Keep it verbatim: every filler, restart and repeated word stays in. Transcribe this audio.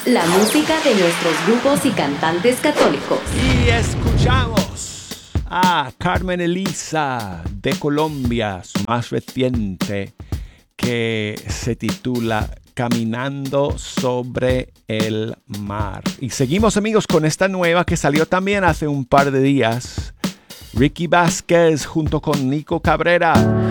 La música de nuestros grupos y cantantes católicos. Y escuchamos a Carmen Elisa de Colombia, su más reciente, que se titula Caminando sobre el mar. Y seguimos, amigos, con esta nueva que salió también hace un par de días. Ricky Vázquez junto con Nico Cabrera.